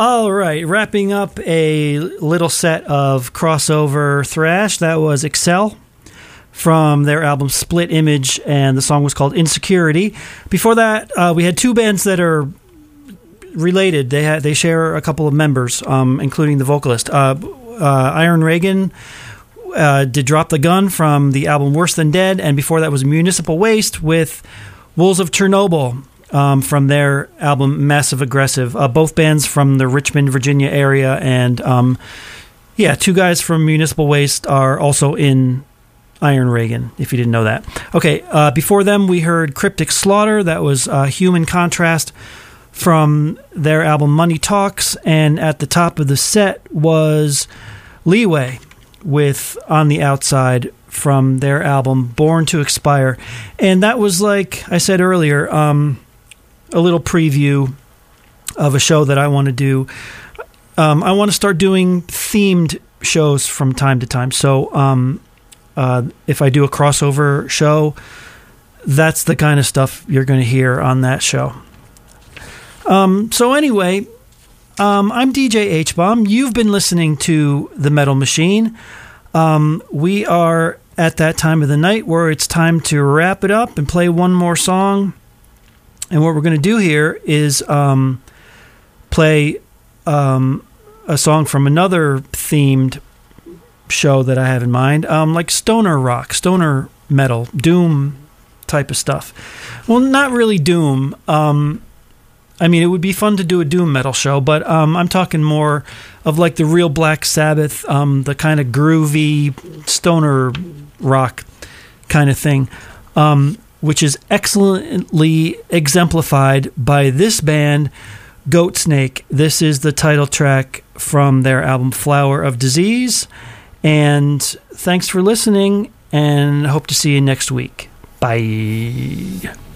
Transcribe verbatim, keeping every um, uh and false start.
All right, wrapping up a little set of crossover thrash. That was Excel from their album Split Image, and the song was called Insecurity. Before that, uh, we had two bands that are related. They had they share a couple of members, um, including the vocalist. Uh, uh, Iron Reagan uh, did Drop the Gun from the album Worse Than Dead, and before that was Municipal Waste with Wolves of Chernobyl. Um, from their album Massive Aggressive. Uh, both bands from the Richmond, Virginia area. And, um, yeah, two guys from Municipal Waste are also in Iron Reagan, if you didn't know that. Okay, uh, before them we heard Cryptic Slaughter. That was uh, Human Contrast from their album Money Talks. And at the top of the set was Leeway with On the Outside from their album Born to Expire. And that was, like I said earlier, um... a little preview of a show that I want to do. Um, I want to start doing themed shows from time to time. So um, uh, if I do a crossover show, that's the kind of stuff you're going to hear on that show. Um, so anyway, um, I'm D J H-Bomb. You've been listening to The Metal Machine. Um, we are at that time of the night where it's time to wrap it up and play one more song. And what we're going to do here is um, play um, a song from another themed show that I have in mind, um, like stoner rock, stoner metal, doom type of stuff. Well, not really doom. Um, I mean, it would be fun to do a doom metal show, but um, I'm talking more of like the real Black Sabbath, um, the kind of groovy stoner rock kind of thing. Um which is excellently exemplified by this band, Goatsnake. This is the title track from their album Flower of Disease. And thanks for listening, and hope to see you next week. Bye.